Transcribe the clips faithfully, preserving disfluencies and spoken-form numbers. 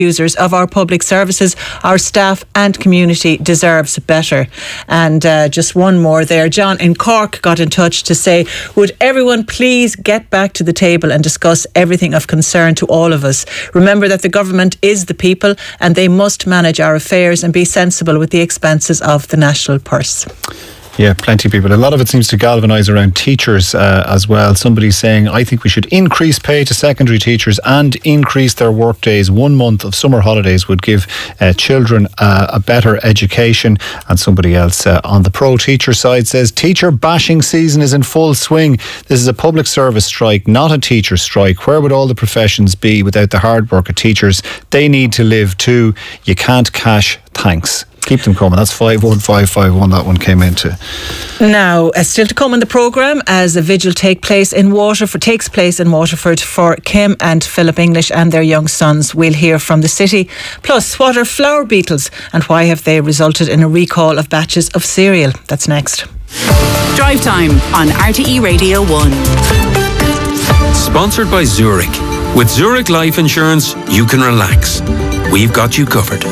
users of our public services. Our staff and community deserves better. And uh, just one more there. John in Cork got in touch to say, would everyone please get back to the table and discuss everything of concern to all of us? Remember that the government is the people and they must manage our affairs and be sensible with the expenses of the national purse. Yeah, plenty of people. A lot of it seems to galvanise around teachers uh, as well. Somebody's saying, I think we should increase pay to secondary teachers and increase their work days. One month of summer holidays would give uh, children uh, a better education. And somebody else uh, on the pro-teacher side says, teacher bashing season is in full swing. This is a public service strike, not a teacher strike. Where would all the professions be without the hard work of teachers? They need to live too. You can't cash. Thanks. Keep them coming. That's five one five five one that one came into. Now, uh, still to come in the programme, as a vigil take place in Waterford, takes place in Waterford for Kim and Philip English and their young sons. We'll hear from the city. Plus, what are flower beetles and why have they resulted in a recall of batches of cereal? That's next. Drive Time on R T E Radio one. Sponsored by Zurich. With Zurich Life Insurance, you can relax. We've got you covered.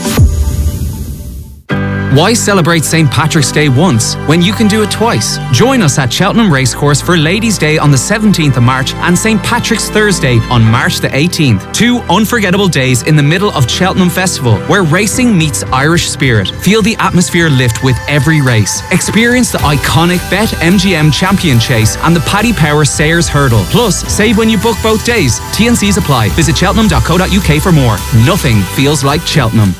Why celebrate Saint Patrick's Day once when you can do it twice? Join us at Cheltenham Racecourse for Ladies' Day on the seventeenth of March and Saint Patrick's Thursday on March the eighteenth. Two unforgettable days in the middle of Cheltenham Festival where racing meets Irish spirit. Feel the atmosphere lift with every race. Experience the iconic BetMGM Champion Chase and the Paddy Power Sayers Hurdle. Plus, save when you book both days. T and C's apply. Visit cheltenham dot co dot uk for more. Nothing feels like Cheltenham.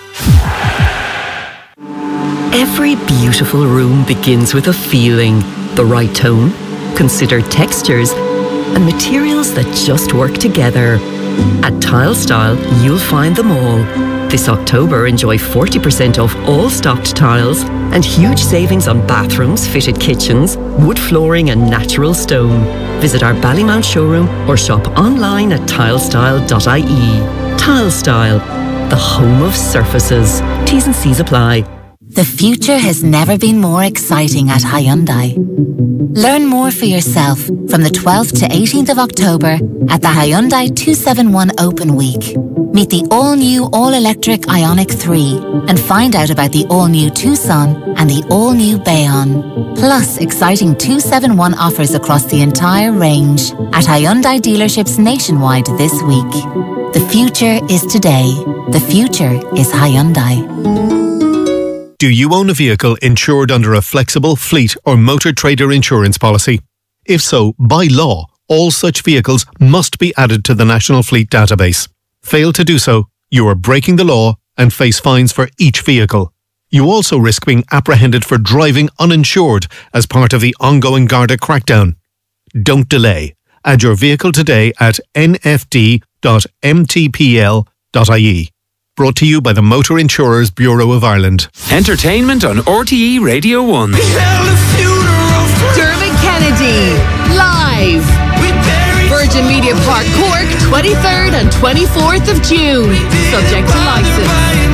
Every beautiful room begins with a feeling, the right tone, considered textures, and materials that just work together. At Tile Style, you'll find them all. This October, enjoy forty percent off all stocked tiles and huge savings on bathrooms, fitted kitchens, wood flooring and natural stone. Visit our Ballymount showroom or shop online at tilestyle dot I E. Tile Style, the home of surfaces. T's and C's apply. The future has never been more exciting at Hyundai. Learn more for yourself from the twelfth to eighteenth of October at the Hyundai two seventy-one Open Week. Meet the all-new all-electric Ioniq three and find out about the all-new Tucson and the all-new Bayon. Plus exciting two seventy-one offers across the entire range at Hyundai dealerships nationwide this week. The future is today. The future is Hyundai. Do you own a vehicle insured under a flexible fleet or motor trader insurance policy? If so, by law, all such vehicles must be added to the National Fleet Database. Fail to do so, you are breaking the law and face fines for each vehicle. You also risk being apprehended for driving uninsured as part of the ongoing Garda crackdown. Don't delay. Add your vehicle today at n f d dot m t p l dot I E. Brought to you by the Motor Insurers Bureau of Ireland. Entertainment on R T E Radio one. Dermot Kennedy, live. Virgin Media Park, Cork, twenty-third and twenty-fourth of June. Subject to license.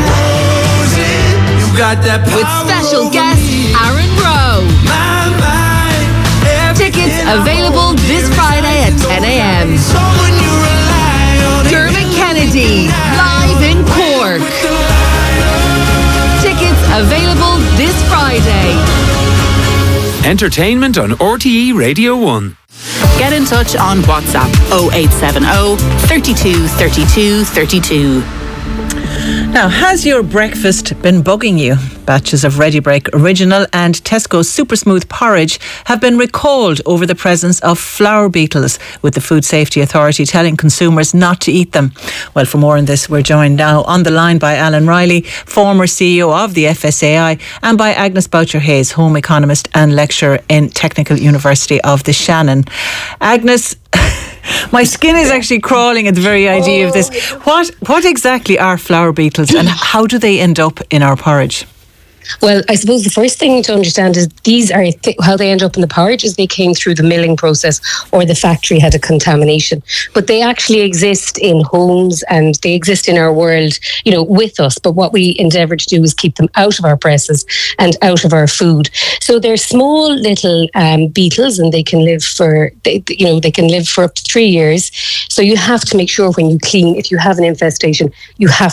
With special guest Aaron Rowe. Tickets available this Friday at ten a.m. Dermot Kennedy, live in Cork. Tickets available this Friday. Entertainment on R T E Radio one. Get in touch on WhatsApp oh eight seven oh, thirty-two, thirty-two, thirty-two. Now, has your breakfast been bugging you? Batches of Ready Break Original and Tesco's Super Smooth Porridge have been recalled over the presence of flower beetles, with the Food Safety Authority telling consumers not to eat them. Well, for more on this, we're joined now on the line by Alan Riley, former C E O of the F S A I, and by Agnes Boucher-Hayes, home economist and lecturer in Technical University of the Shannon. Agnes, my skin is actually crawling at the very idea of this. What what exactly are flower beetles and how do they end up in our porridge? Well, I suppose the first thing to understand is these are th- how they end up in the porridge is they came through the milling process or the factory had a contamination. But they actually exist in homes and they exist in our world, you know, with us. But what we endeavour to do is keep them out of our presses and out of our food. So they're small little um, beetles, and they can live for, they, you know, they can live for up to three years. So you have to make sure when you clean, if you have an infestation, you have